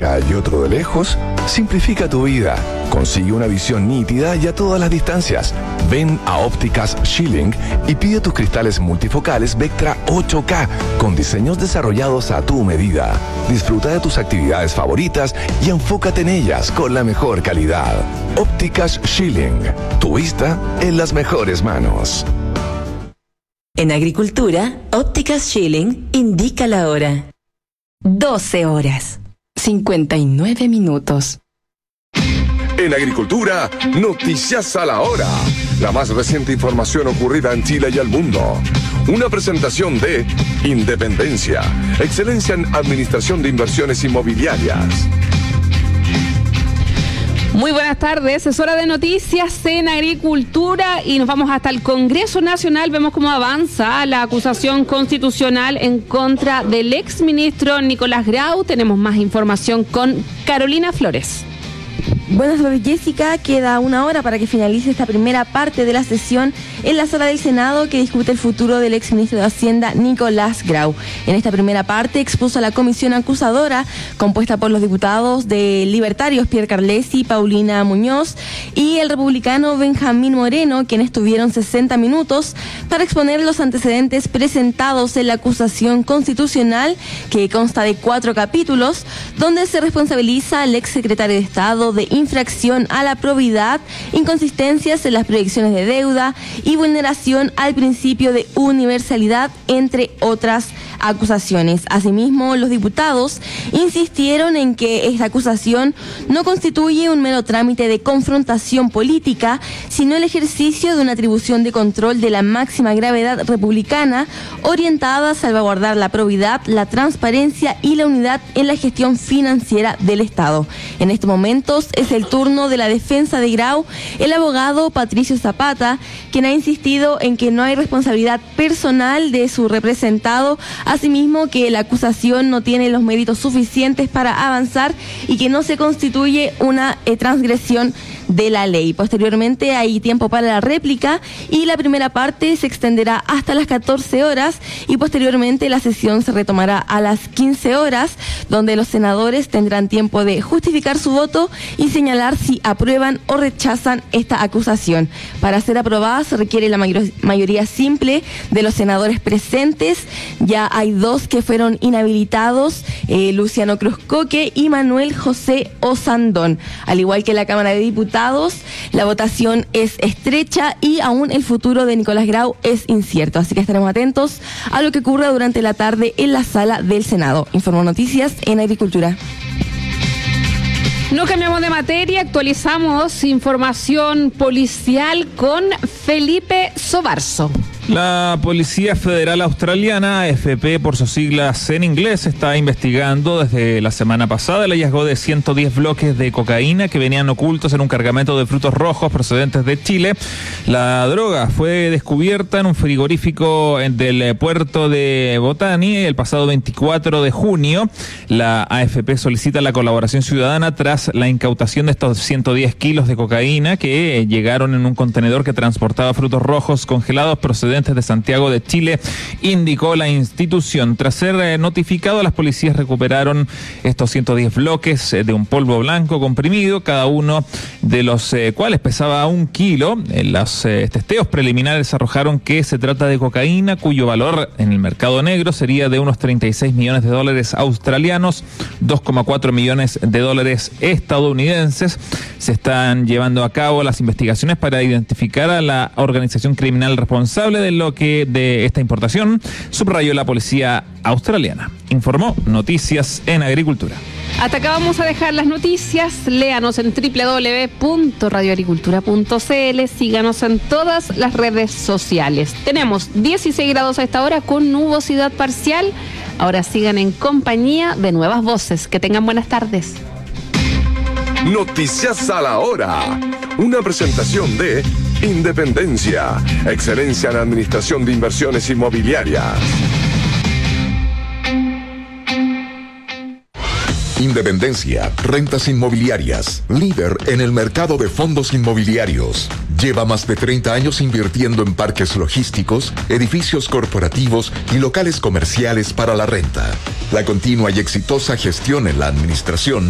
cerca y otro de lejos, simplifica tu vida. Consigue una visión nítida y a todas las distancias. Ven a Ópticas Schilling y pide tus cristales multifocales Vectra 8K con diseños desarrollados a tu medida. Disfruta de tus actividades favoritas y enfócate en ellas con la mejor calidad. Ópticas Schilling. Tu vista en las mejores manos. En agricultura, Ópticas Schilling indica la hora. 12 horas, 59 minutos. En agricultura, noticias a la hora. La más reciente información ocurrida en Chile y el mundo. Una presentación de Independencia, excelencia en administración de inversiones inmobiliarias. Muy buenas tardes, es hora de noticias en agricultura y nos vamos hasta el Congreso Nacional. Vemos cómo avanza la acusación constitucional en contra del exministro Nicolás Grau. Tenemos más información con Carolina Flores. Buenas tardes, Jessica. Queda una hora para que finalice esta primera parte de la sesión en la sala del Senado que discute el futuro del exministro de Hacienda, Nicolás Grau. En esta primera parte expuso a la comisión acusadora, compuesta por los diputados de Libertarios Pierre Carlesi, Paulina Muñoz y el republicano Benjamín Moreno, quienes tuvieron 60 minutos para exponer los antecedentes presentados en la acusación constitucional, que consta de 4 capítulos, donde se responsabiliza al exsecretario de Estado de infracción a la probidad, inconsistencias en las proyecciones de deuda y vulneración al principio de universalidad, entre otras acusaciones. Asimismo, los diputados insistieron en que esta acusación no constituye un mero trámite de confrontación política, sino el ejercicio de una atribución de control de la máxima gravedad republicana, orientada a salvaguardar la probidad, la transparencia y la unidad en la gestión financiera del Estado. En estos momentos es el turno de la defensa de Grau, el abogado Patricio Zapata, quien ha insistido en que no hay responsabilidad personal de su representado, asimismo que la acusación no tiene los méritos suficientes para avanzar y que no se constituye una transgresión de la ley. Posteriormente hay tiempo para la réplica y la primera parte se extenderá hasta las 14 horas y posteriormente la sesión se retomará a las 15 horas, donde los senadores tendrán tiempo de justificar su voto y señalar si aprueban o rechazan esta acusación. Para ser aprobada se requiere la mayoría simple de los senadores presentes. Ya hay 2 que fueron inhabilitados, Luciano Cruzcoque y Manuel José Osandón. Al igual que la Cámara de Diputados, la votación es estrecha y aún el futuro de Nicolás Grau es incierto. Así que estaremos atentos a lo que ocurra durante la tarde en la sala del Senado. Informo Noticias en Agricultura. No cambiamos de materia, actualizamos información policial con Felipe Sobarzo. La Policía Federal Australiana, AFP por sus siglas en inglés, está investigando desde la semana pasada el hallazgo de 110 bloques de cocaína que venían ocultos en un cargamento de frutos rojos procedentes de Chile. La droga fue descubierta en un frigorífico del puerto de Botany el pasado 24 de junio. La AFP solicita la colaboración ciudadana tras la incautación de estos 110 kilos de cocaína que llegaron en un contenedor que transportaba frutos rojos congelados procedentes de Santiago de Chile, indicó la institución. Tras ser notificado, las policías recuperaron estos 110 bloques de un polvo blanco comprimido, cada uno de los cuales pesaba 1 kilo. Los testeos preliminares arrojaron que se trata de cocaína cuyo valor en el mercado negro sería de unos 36 millones de dólares australianos, 2,4 millones de dólares estadounidenses. Se están llevando a cabo las investigaciones para identificar a la organización criminal responsable de esta importación, subrayó la policía australiana. Informó Noticias en Agricultura. Hasta acá vamos a dejar las noticias. Léanos en www.radioagricultura.cl. Síganos en todas las redes sociales. Tenemos 16 grados a esta hora con nubosidad parcial. Ahora sigan en compañía de Nuevas Voces. Que tengan buenas tardes. Noticias a la hora. Una presentación de Independencia, excelencia en administración de inversiones inmobiliarias. Independencia, rentas inmobiliarias, líder en el mercado de fondos inmobiliarios. Lleva más de 30 años invirtiendo en parques logísticos, edificios corporativos y locales comerciales para la renta. La continua y exitosa gestión en la administración